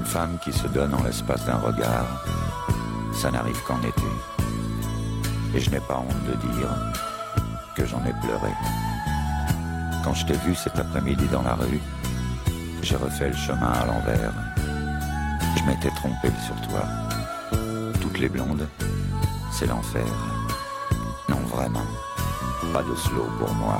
une femme qui se donne en l'espace d'un regard, ça n'arrive qu'en été. Et je n'ai pas honte de dire que j'en ai pleuré. Quand je t'ai vu cet après-midi dans la rue, j'ai refait le chemin à l'envers. Je m'étais trompé sur toi. Toutes les blondes, c'est l'enfer. Non, vraiment, pas de slow pour moi.